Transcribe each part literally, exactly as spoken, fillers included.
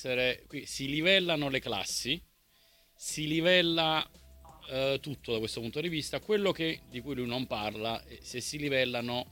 essere, qui si livellano le classi, si livella eh, tutto da questo punto di vista. Quello che, di cui lui non parla, è se si livellano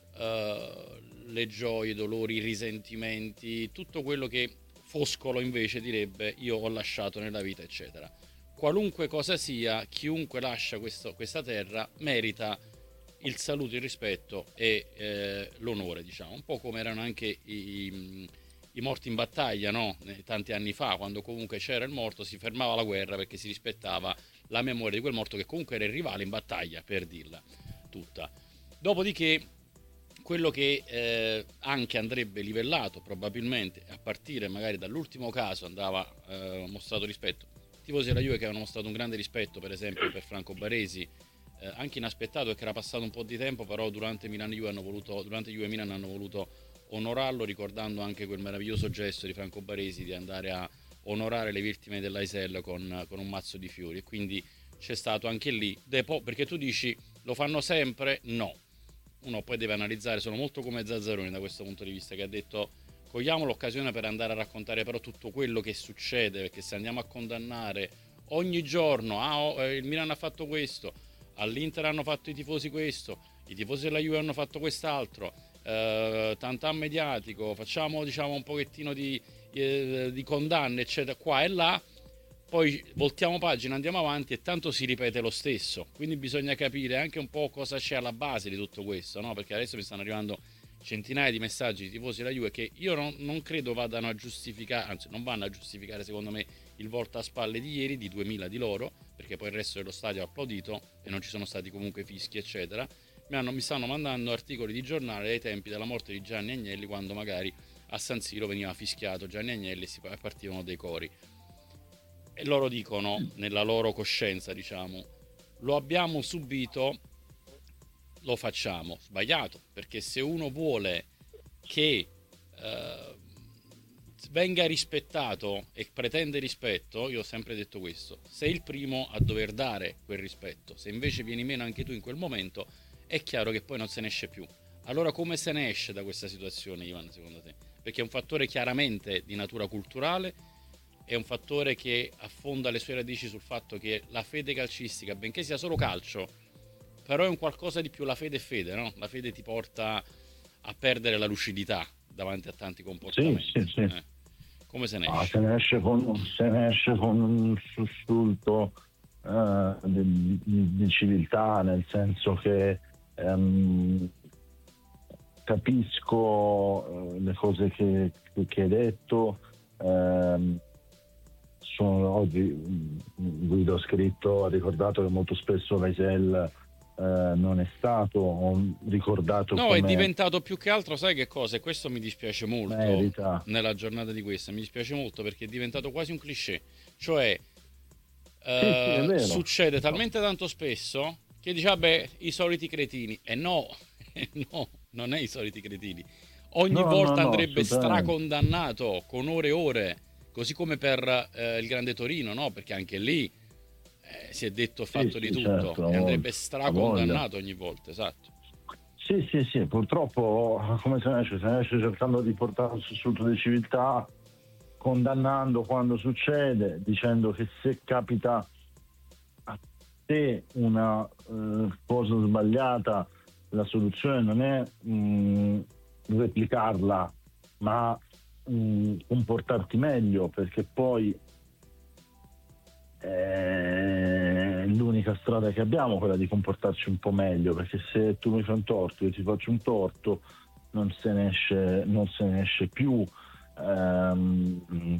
eh, le gioie, i dolori, i risentimenti, tutto quello che Foscolo invece direbbe io ho lasciato nella vita, eccetera. Qualunque cosa sia, chiunque lascia questo, questa terra merita il saluto, il rispetto e eh, l'onore, diciamo, un po' come erano anche i, i morti in battaglia, no? Tanti anni fa, quando comunque c'era il morto, si fermava la guerra perché si rispettava la memoria di quel morto che comunque era il rivale in battaglia, per dirla tutta. Dopodiché quello che eh, anche andrebbe livellato probabilmente a partire magari dall'ultimo caso andava eh, mostrato rispetto, i tifosi della Juve che avevano mostrato un grande rispetto per esempio per Franco Baresi, eh, anche inaspettato perché era passato un po' di tempo, però durante Milan Juve hanno voluto, durante Juve Milan hanno voluto onorarlo, ricordando anche quel meraviglioso gesto di Franco Baresi di andare a onorare le vittime dell'A I S L con, con un mazzo di fiori, e quindi c'è stato anche lì depo, perché tu dici lo fanno sempre? No, uno poi deve analizzare, sono molto come Zazzaroni da questo punto di vista, che ha detto cogliamo l'occasione per andare a raccontare però tutto quello che succede, perché se andiamo a condannare ogni giorno ah, oh, il Milan ha fatto questo, all'Inter hanno fatto i tifosi questo, i tifosi della Juve hanno fatto quest'altro, eh, tantan mediatico, facciamo diciamo un pochettino di, eh, di condanne eccetera qua e là, poi voltiamo pagina, andiamo avanti e tanto si ripete lo stesso, quindi bisogna capire anche un po' cosa c'è alla base di tutto questo, no? Perché adesso mi stanno arrivando centinaia di messaggi di tifosi della Juve che io non, non credo vadano a giustificare, anzi non vanno a giustificare secondo me il volto a spalle di ieri, di duemila di loro, perché poi il resto dello stadio ha applaudito e non ci sono stati comunque fischi eccetera. Mi, hanno, mi stanno mandando articoli di giornale ai tempi della morte di Gianni Agnelli, quando magari a San Siro veniva fischiato Gianni Agnelli e si partivano dei cori. E loro dicono, nella loro coscienza, diciamo, lo abbiamo subito, lo facciamo. Sbagliato, perché se uno vuole che eh, venga rispettato e pretende rispetto, io ho sempre detto questo, sei il primo a dover dare quel rispetto. Se invece vieni meno anche tu in quel momento, è chiaro che poi non se ne esce più. Allora come se ne esce da questa situazione, Ivan, secondo te? Perché è un fattore chiaramente di natura culturale, è un fattore che affonda le sue radici sul fatto che la fede calcistica, benché sia solo calcio, però è un qualcosa di più. La fede è fede, no? La fede ti porta a perdere la lucidità davanti a tanti Sì, comportamenti. sì, sì. Eh. Come se ne Ah, esce? se ne esce con, se ne esce con un sussulto eh, di, di- di civiltà, nel senso che ehm, capisco eh, le cose che, che hai detto. ehm, sono, oggi mh, Guido ha scritto, ha ricordato che molto spesso Vaisel eh, non è stato, ho ricordato No, è come diventato più che altro, sai che cosa? E questo mi dispiace molto merita. nella giornata di questa, mi dispiace molto perché è diventato quasi un cliché. Cioè, Sì, sì, è eh, vero. succede talmente tanto spesso che dici, vabbè, i soliti cretini. E no, e no, non è i soliti cretini. Ogni No, no, volta no, andrebbe assolutamente. stracondannato con ore e ore, così come per eh, il Grande Torino, no? Perché anche lì eh, si è detto e Sì, fatto di sì, tutto certo, la e voglia. andrebbe La voglia. stracondannato ogni volta, esatto. Sì, sì, sì, purtroppo come se ne esce? Se ne esce cercando di portare un sussulto di civiltà, condannando quando succede, dicendo che se capita a te una eh, cosa sbagliata, la soluzione non è mh, replicarla, ma mh, comportarti meglio, perché poi è l'unica strada che abbiamo, quella di comportarci un po' meglio, perché se tu mi fai un torto e io ti faccio un torto, non se ne esce, non se ne esce più. Ehm,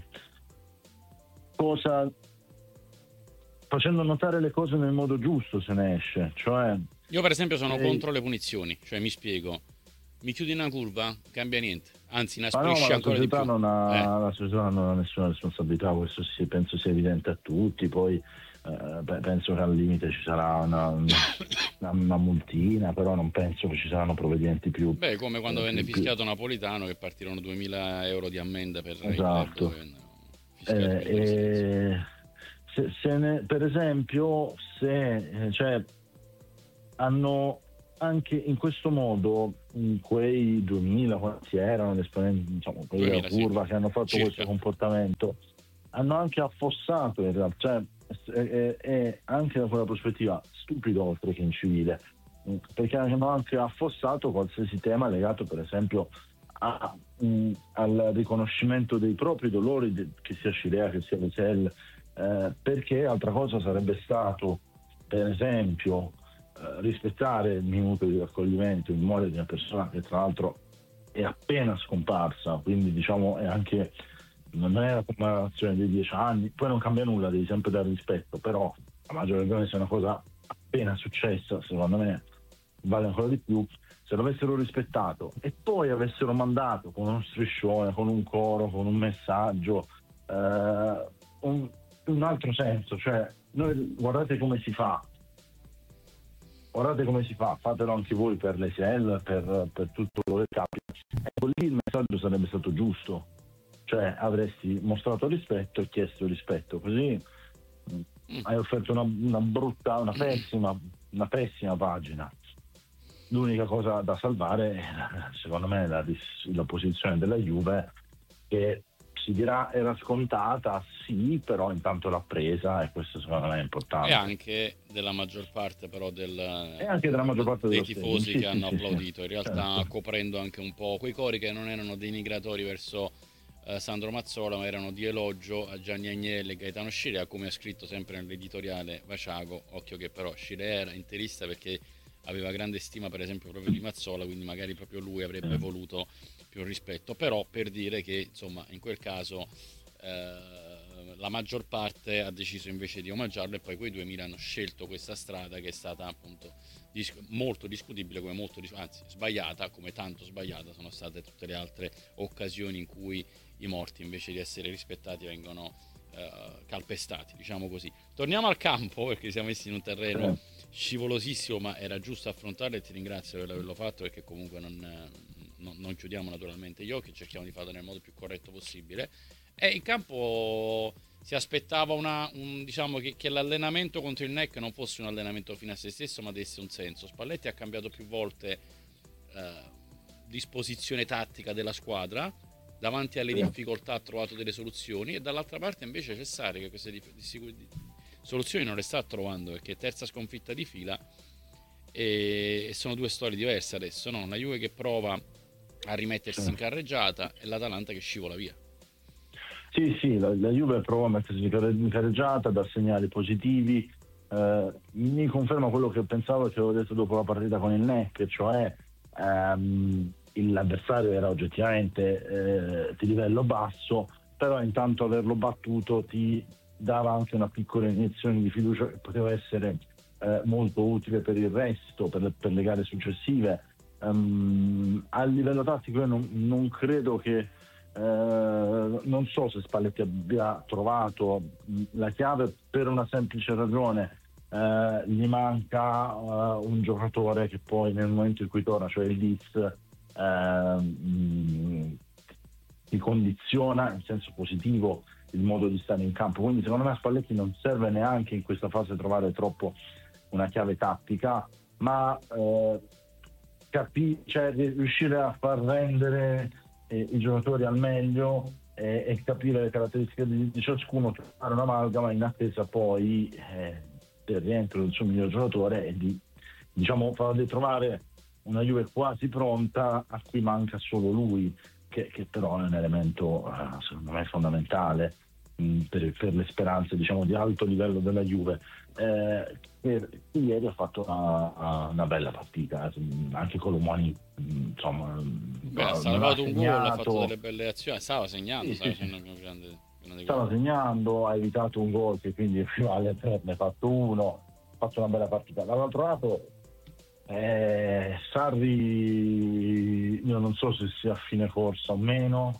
cosa facendo notare le cose nel modo giusto se ne esce, cioè Io per esempio sono sei... contro le punizioni, cioè mi spiego, mi chiudi una curva, cambia niente, anzi ma no, ma inasprisci la ancora di società più. non Eh, ha, la società non ha nessuna responsabilità, questo sì, penso sia evidente a tutti. Poi eh, beh, penso che al limite ci sarà una, una, una multina, però non penso che ci saranno provvedimenti più, beh, come quando eh, venne più, più... fischiato Napolitano che partirono duemila euro di ammenda per il club Esatto. dove vennero fischiati Eh, quei due sensi. eh, se, se ne- per esempio, se eh, cioè, hanno anche in questo modo mh, quei duemila, quanti erano gli esponenti, diciamo, quelli della duemila, sì, curva che hanno fatto circa. questo comportamento, hanno anche affossato in realtà, cioè è, è- è anche da quella prospettiva stupido oltre che incivile, mh, perché hanno anche affossato qualsiasi tema legato per esempio a- mh, al riconoscimento dei propri dolori, de- che sia Scirea, che sia Vesel, eh, perché altra cosa sarebbe stato, per esempio, eh, rispettare il minuto di raccoglimento in memoria di una persona che tra l'altro è appena scomparsa, quindi diciamo è anche, non è la commemorazione dei dieci anni, poi non cambia nulla, devi sempre dare rispetto, però a maggior ragione se è una cosa appena successa, secondo me vale ancora di più. Se l'avessero rispettato e poi avessero mandato con uno striscione, con un coro, con un messaggio, eh, un, un altro senso, cioè noi guardate come si fa, guardate come si fa, fatelo anche voi per le S L, per, per tutto quello che capita. Ecco, lì il messaggio sarebbe stato giusto, cioè avresti mostrato rispetto e chiesto rispetto, così mh, Mm. hai offerto una, una brutta, una pessima, una pessima pagina. L'unica cosa da salvare è, secondo me, la, la posizione della Juve, che si dirà era scontata, sì, però intanto l'ha presa e questo secondo me è E importante. anche della maggior parte però del, E anche della maggior de- parte dei dello stadium, tifosi sì, che sì, hanno sì, sì, applaudito, in realtà certo. coprendo anche un po' quei cori che non erano denigratori verso eh, Sandro Mazzola, ma erano di elogio a Gianni Agnelli e Gaetano Scirea, come ha scritto sempre nell'editoriale Vaciago. Occhio che però Scirea era interista perché aveva grande stima per esempio proprio di Mazzola, quindi magari proprio lui avrebbe Sì. voluto più rispetto, però per dire che insomma in quel caso eh, la maggior parte ha deciso invece di omaggiarlo, e poi quei duemila hanno scelto questa strada che è stata appunto dis- molto discutibile, come molto dis- anzi sbagliata, come tanto sbagliata sono state tutte le altre occasioni in cui i morti invece di essere rispettati vengono eh, calpestati, diciamo così. Torniamo al campo perché siamo messi in un terreno Sì. scivolosissimo, ma era giusto affrontarlo e ti ringrazio per averlo fatto, perché comunque non, non, non chiudiamo naturalmente gli occhi, cerchiamo di farlo nel modo più corretto possibile. E in campo si aspettava una, un, diciamo che, che l'allenamento contro il N E C non fosse un allenamento fine a se stesso, ma desse un senso. Spalletti ha cambiato più volte eh, disposizione tattica della squadra, davanti alle Sì. difficoltà ha trovato delle soluzioni, e dall'altra parte invece c'è Sarri che queste dif- di- di- soluzioni non le sta trovando, perché è terza sconfitta di fila e, e sono due storie diverse adesso, no? Una Juve che prova a rimettersi Sì. in carreggiata e l'Atalanta che scivola via. Sì, sì, la, la Juve prova a mettersi in carreggiata, dà segnali positivi, eh, mi conferma quello che pensavo e che avevo detto dopo la partita con il N E C, cioè ehm, l'avversario era oggettivamente eh, di livello basso, però intanto averlo battuto ti dava anche una piccola iniezione di fiducia che poteva essere eh, molto utile per il resto, per le, per le gare successive. Um, a livello tattico io non, non credo che eh, non so se Spalletti abbia trovato la chiave per una semplice ragione. Eh, gli manca uh, un giocatore che poi nel momento in cui torna, cioè il Diz, eh, mh, ti condiziona in senso positivo il modo di stare in campo. Quindi secondo me a Spalletti non serve neanche in questa fase trovare troppo una chiave tattica, ma eh, capi- cioè, riuscire a far rendere eh, i giocatori al meglio eh, e capire le caratteristiche di, di ciascuno, trovare un'amalgama in attesa poi eh, del rientro del suo miglior giocatore e di, diciamo, farli trovare una Juve quasi pronta a cui manca solo lui, che, che però è un elemento eh, secondo me fondamentale mh, per, per le speranze, diciamo, di alto livello della Juve. Eh, che ieri ha fatto una, una bella partita, eh, anche Colomani, insomma, Beh, ha non ha salvato un gol, ha fatto segnato, delle belle azioni, stava segnando, sì, stava sì, sì, facendo un grande, grande gol. stava segnando, ha evitato un gol che quindi equivale a tre, ne ha fatto uno, ha fatto una bella partita. Dall'altro lato eh, Sarri, io non so se sia a fine corsa o meno,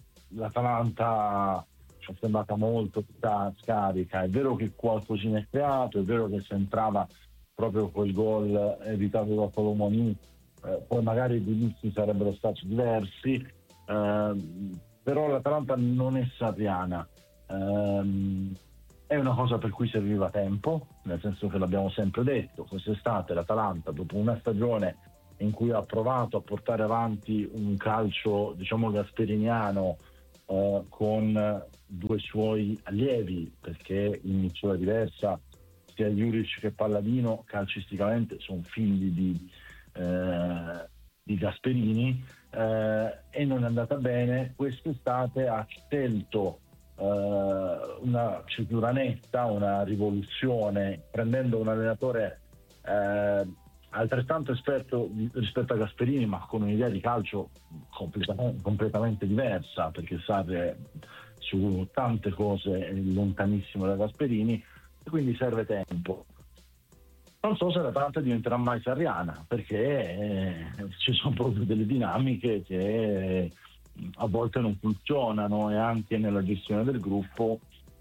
l'Atalanta ci è sembrata molto scarica, è vero che qualcosina è creato, è vero che se entrava proprio quel gol evitato da Colomoni, eh, poi magari i giudizi sarebbero stati diversi, eh, però l'Atalanta non è sarriana. Ehm, è una cosa per cui serviva tempo, nel senso che l'abbiamo sempre detto, quest'estate l'Atalanta dopo una stagione in cui ha provato a portare avanti un calcio, diciamo, gasperiniano eh, con due suoi allievi, perché in misura diversa sia Juric che Palladino calcisticamente sono figli di, eh, di Gasperini, eh, e non è andata bene. Quest'estate ha scelto eh, una cetura netta, una rivoluzione, prendendo un allenatore eh, altrettanto esperto rispetto a Gasperini, ma con un'idea di calcio completamente, completamente diversa, perché Sarri su tante cose è lontanissimo da Gasperini, e quindi serve tempo. Non so se l'Atalanta diventerà mai sarriana, perché eh, ci sono proprio delle dinamiche che eh, a volte non funzionano, e anche nella gestione del gruppo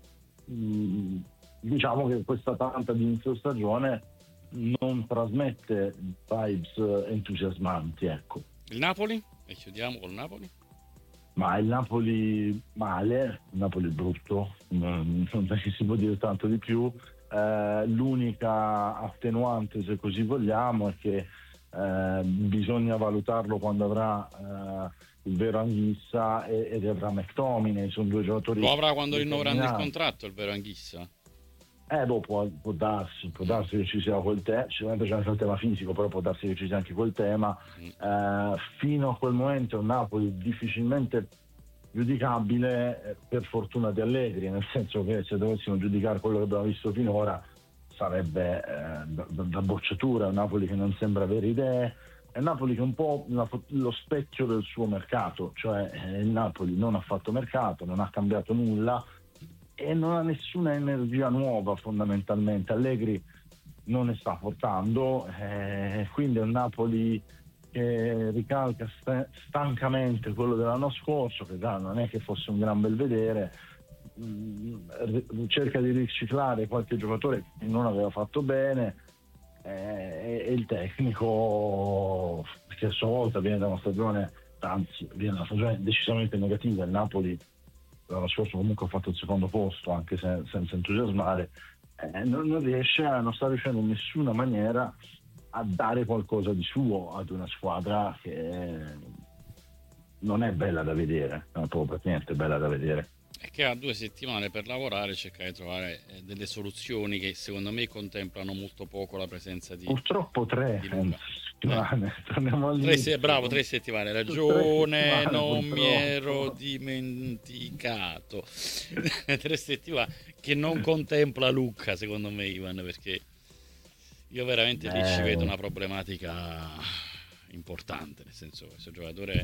mh, diciamo che questa Atalanta di inizio stagione non trasmette vibes entusiasmanti, ecco. Il Napoli? E chiudiamo col Napoli? Ma il Napoli male, il Napoli brutto, non, non è che si può dire tanto di più. Eh, l'unica attenuante, se così vogliamo, è che eh, bisogna valutarlo quando avrà eh, il vero Anghissa e, ed avrà McTominay. Sono due giocatori. Lo avrà quando rinnoveranno il contratto, il vero Anghissa? Eh, boh, può, può darsi, può darsi che ci sia quel tema, sicuramente c'è anche il tema fisico, però può darsi che ci sia anche quel tema. Eh, fino a quel momento il Napoli difficilmente giudicabile, eh, per fortuna di Allegri, nel senso che se dovessimo giudicare quello che abbiamo visto finora sarebbe eh, da, da bocciatura. Un Napoli che non sembra avere idee, è un Napoli che è un po' la, lo specchio del suo mercato, cioè eh, il Napoli non ha fatto mercato, non ha cambiato nulla e non ha nessuna energia nuova fondamentalmente. Allegri non ne sta portando, eh, quindi è un Napoli che ricalca st- stancamente quello dell'anno scorso, che già non è che fosse un gran bel vedere, mh, cerca di riciclare qualche giocatore che non aveva fatto bene, eh, e il tecnico, che a sua volta viene da una stagione, anzi viene da una stagione decisamente negativa. Il Napoli l'anno scorso comunque ha fatto il secondo posto, anche se, senza entusiasmare, eh, non, non riesce a, non sta riuscendo in nessuna maniera a dare qualcosa di suo ad una squadra che non è bella da vedere, non è proprio per niente bella da vedere. È che ha due settimane per lavorare, cercare di trovare delle soluzioni che secondo me contemplano molto poco la presenza di purtroppo tre di settimane, eh. Torniamo tre se- bravo, tre settimane, ragione, tre settimane, non purtroppo. mi ero dimenticato. Tre settimane che non contempla Lucca, secondo me, Ivan, perché io veramente lì ci vedo una problematica importante, nel senso che questo giocatore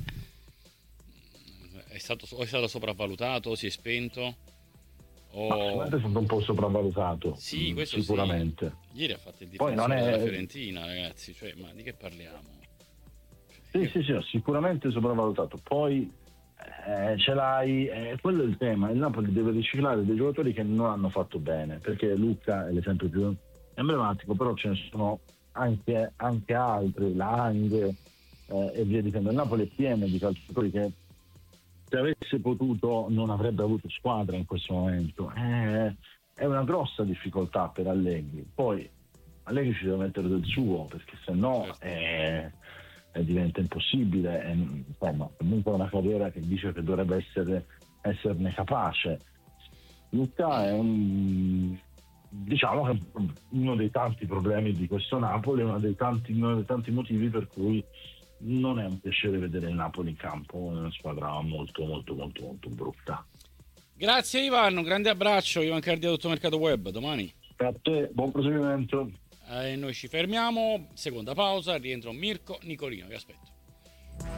è stato, o è stato sopravvalutato, o si è spento, o è stato un po' sopravvalutato, sì, questo sicuramente. Sì. Ieri ha fatto il Poi difensore non è... della Fiorentina, ragazzi, cioè, ma di che parliamo? Sì, io... sì, sì, sicuramente sopravvalutato. Poi eh, ce l'hai, eh, quello è il tema. Il Napoli deve riciclare dei giocatori che non hanno fatto bene, perché Lucca è l'esempio più emblematico, però ce ne sono anche, anche altri, Lang eh, e via dicendo. Il Napoli è pieno di calciatori che, se avesse potuto, non avrebbe avuto squadra in questo momento. Eh, è una grossa difficoltà per Allegri. Poi Allegri ci deve mettere del suo, perché se no eh, eh, diventa impossibile. Eh, insomma, comunque è una carriera che dice che dovrebbe essere, esserne capace. Lucca è un... diciamo che uno dei tanti problemi di questo Napoli, uno dei tanti, uno dei tanti motivi per cui non è un piacere vedere il Napoli in campo. È una squadra molto molto molto molto brutta. Grazie Ivan, un grande abbraccio. Ivan Cardia, Tutto Mercato Web, domani. Per te, buon proseguimento. Eh, noi ci fermiamo, seconda pausa, rientro Mirko Nicolino, vi aspetto.